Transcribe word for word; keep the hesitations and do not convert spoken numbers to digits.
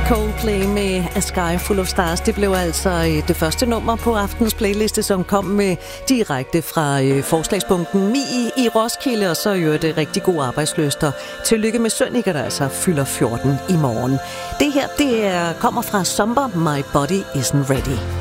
Coldplay med A Sky Full of Stars. Det blev altså det første nummer på aftens playliste, som kom med direkte fra forslagsbunken Mi i Roskilde, og så er jo det rigtig god arbejdsløster. Tillykke med Sønneke, der altså fylder fjorten i morgen. Det her, det er, kommer fra Somber, My Body Isn't Ready.